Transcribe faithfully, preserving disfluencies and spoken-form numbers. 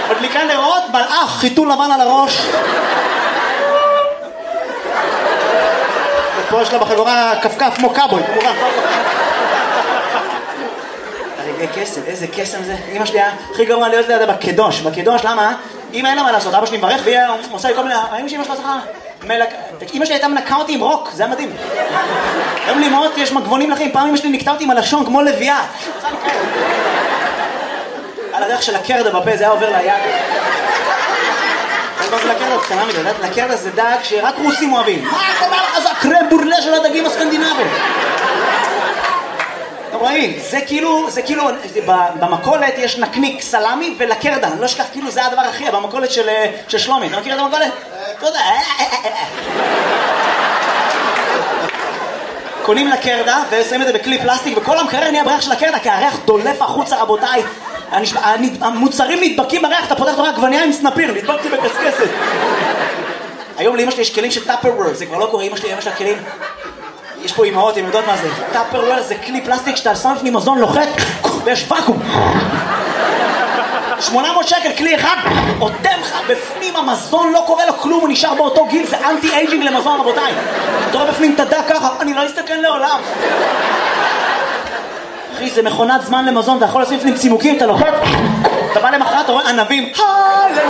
מדליקה נרות, מלאך, חיתול לבן על הראש. ופה יש לה בחגורה כפכף כמו קאבוי, כמובן. הרגעי קסם, איזה קסם זה. אמא שלי הכי גרוע להיות לידה בקדוש. בקדוש, למה? אמא אין לה מה לעשות, אבא שלי מברך והיא עושה לי כל מיני... האם שאמא שלה צריכה... אמא שלי הייתה מנקה אותי עם רוק, זה היה מדהים. היום לי אמאות, יש מגבונים לכם, פעם אמא שלי נקטה אותי עם הלשון כמו לביאה. על הדרך של הקרדה בפה, זה היה עובר ליד. מה זה לקרדה? קטנה מדי, לקרדה זה דג שרק רוסים אוהבים. מה קורה לך? זה הקרם בורלה של הדגים הסקנדינבים. אתם רואים, זה כאילו, זה כאילו, במקולת יש נקניק סלמי ולקרדה, אני לא אשכח, כאילו זה הדבר הכי, במקולת של שלומי, אתה מכיר את המקולת? תודה. קונים לקרדה ושמים את זה בכלי פלסטיק, וכל המקרר נהיה בריח של הקרדה, כי הריח דולף החוצה, רבותיי. המוצרים נדבקים בריח, אתה פותח את הריח גווניה עם סנפיר, נדבקתי בקסקסת. היום לאמא שלי יש כלים של טאפרוור, זה כבר לא קורה, אמא שלי, אמא שלה כלים. יש פה אמהות, הם יודעות מה זה. טאפרוור זה כלי פלסטיק שאתה שם לפני מזון לוחת, ויש ואקום. שמונה מאות שקל כלי אחד, אותם לך בפנים המזון, לא קורה לו כלום, הוא נשאר באותו גיל, זה אנטי אייג'ינג למזון, רבותיי. אתה רואה בפנים תדע ככה, אני לא אסתכן לעולם. אחי, זה מכונת זמן למזון, אתה יכול לשים לפנים צימוקים, אתה לוחת, אתה בא למחרת, אתה רואה ענבים,